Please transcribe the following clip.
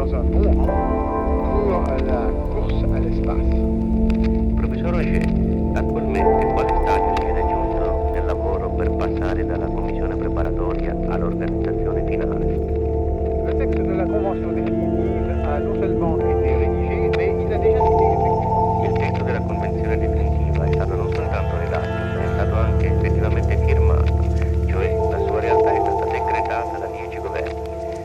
dans un bon rang pour la course à l'espace. Professor Roger, attualmente quale stadio si è raggiunto nel lavoro per passare dalla commissione preparatoria all'organizzazione finale? Le texte de la convention définitive a non seulement